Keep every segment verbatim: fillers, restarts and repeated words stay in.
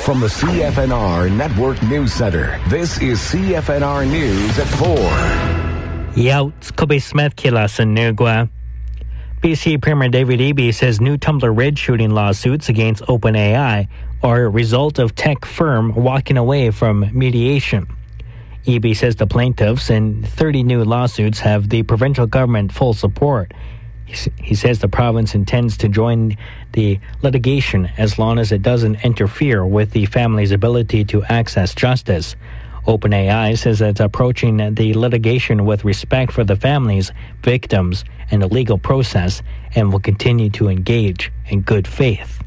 From the C F N R Network News Center, this is C F N R News at four. Yaut Kobe Smith Kilas and Nugua. B C Premier David Eby says new Tumblr Ridge shooting lawsuits against OpenAI are a result of tech firm walking away from mediation. Eby says the plaintiffs in thirty new lawsuits have the provincial government full support. He says the province intends to join the litigation as long as it doesn't interfere with the family's ability to access justice. OpenAI says it's approaching the litigation with respect for the families, victims, and the legal process, and will continue to engage in good faith.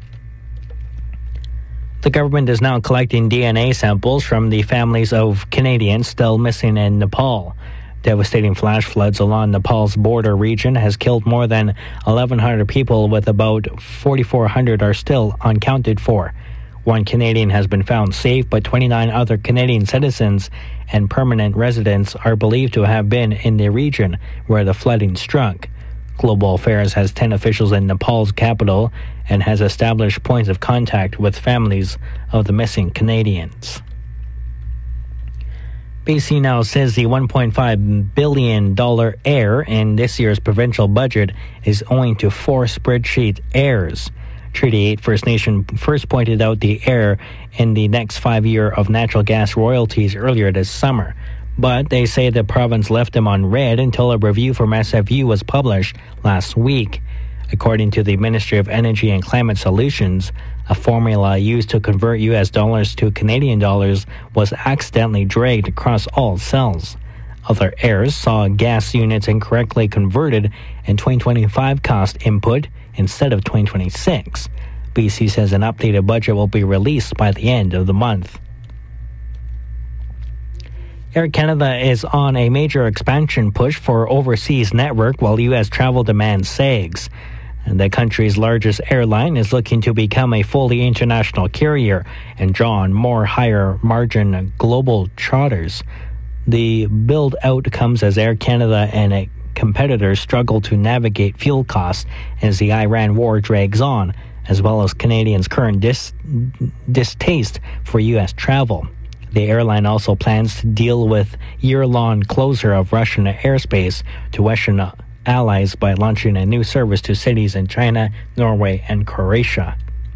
The government is now collecting D N A samples from the families of Canadians still missing in Nepal. Devastating flash floods along Nepal's border region has killed more than eleven hundred people, with about forty-four hundred are still unaccounted for. One Canadian has been found safe, but twenty-nine other Canadian citizens and permanent residents are believed to have been in the region where the flooding struck. Global Affairs has ten officials in Nepal's capital and has established points of contact with families of the missing Canadians. B C now says the one point five billion dollars error in this year's provincial budget is owing to four spreadsheet errors. Treaty eight First Nation first pointed out the error in the next five year of natural gas royalties earlier this summer, but they say the province left them on red until a review from S F U was published last week. According to the Ministry of Energy and Climate Solutions, a formula used to convert U S dollars to Canadian dollars was accidentally dragged across all cells. Other errors saw gas units incorrectly converted and twenty twenty-five cost input instead of twenty twenty-six. B C says an updated budget will be released by the end of the month. Air Canada is on a major expansion push for overseas network while U S travel demand sags. And the country's largest airline is looking to become a fully international carrier and draw on more higher-margin global charters. The build-out comes as Air Canada and its competitors struggle to navigate fuel costs as the Iran war drags on, as well as Canadians' current dis- distaste for U S travel. The airline also plans to deal with year-long closure of Russian airspace to Western allies by launching a new service to cities in China, Norway, and Croatia.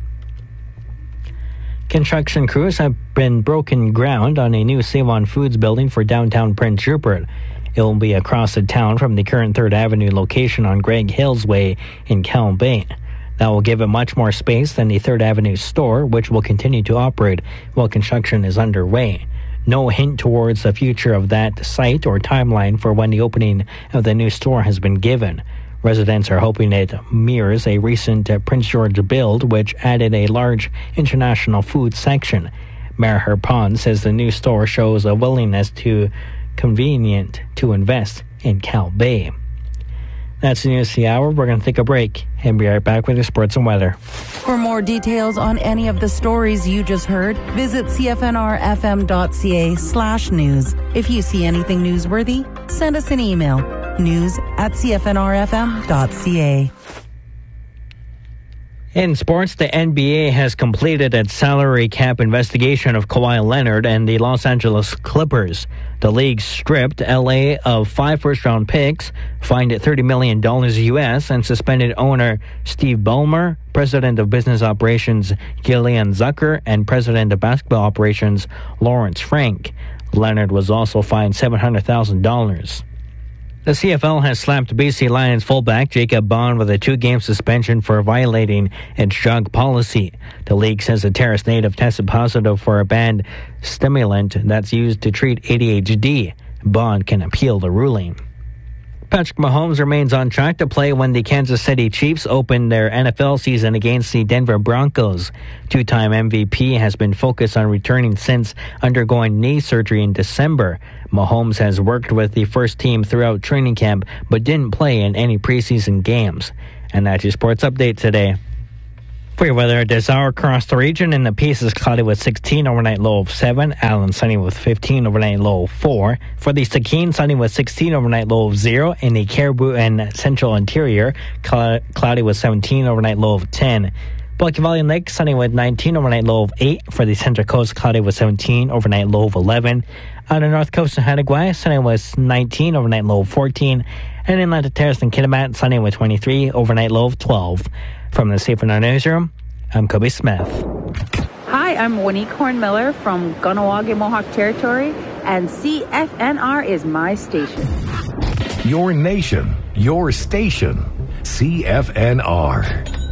Construction crews have been broken ground on a new Save-On Foods building for downtown Prince Rupert. It will be across the town from the current third Avenue location on Greg Hills Way in Cow Bay. That will give it much more space than the third Avenue store, which will continue to operate while construction is underway. No hint towards the future of that site or timeline for when the opening of the new store has been given. Residents are hoping it mirrors a recent uh, Prince George build, which added a large international food section. Mayor Harpon says the new store shows a willingness to convenient to invest in Cow Bay. That's the news of the hour. We're going to take a break and be right back with your sports and weather. For more details on any of the stories you just heard, visit cfnrfm.ca slash news. If you see anything newsworthy, send us an email. News at cfnrfm.ca. In sports, the N B A has completed its salary cap investigation of Kawhi Leonard and the Los Angeles Clippers. The league stripped L A of five first-round picks, fined it thirty million dollars U S, and suspended owner Steve Ballmer, president of business operations Gillian Zucker, and president of basketball operations Lawrence Frank. Leonard was also fined seven hundred thousand dollars. The C F L has slapped B C Lions fullback Jacob Bond with a two-game suspension for violating its drug policy. The league says the Terrace native tested positive for a banned stimulant that's used to treat A D H D. Bond can appeal the ruling. Patrick Mahomes remains on track to play when the Kansas City Chiefs open their N F L season against the Denver Broncos. Two-time M V P has been focused on returning since undergoing knee surgery in December. Mahomes has worked with the first team throughout training camp but didn't play in any preseason games. And that's your sports update today. For your weather this hour across the region, in the Peace is cloudy with sixteen, overnight low of seven. Allen sunny with fifteen, overnight low of four. For the Stikine, sunny with sixteen, overnight low of zero. In the Caribou and Central Interior, cl- cloudy with seventeen, overnight low of ten. Bucky Valley and Lake, sunny with nineteen, overnight low of eight. For the Central Coast, cloudy with seventeen, overnight low of eleven. On the North Coast of Hanaguay, sunny with nineteen, overnight low of fourteen. And in Atlantic Terrace and Kitimat, sunny with twenty-three, overnight low of twelve. From the C F N R Newsroom, I'm Kobe Smith. Hi, I'm Wanique Horn-Miller from Kahnawake Mohawk Territory, and C F N R is my station. Your nation, your station, C F N R.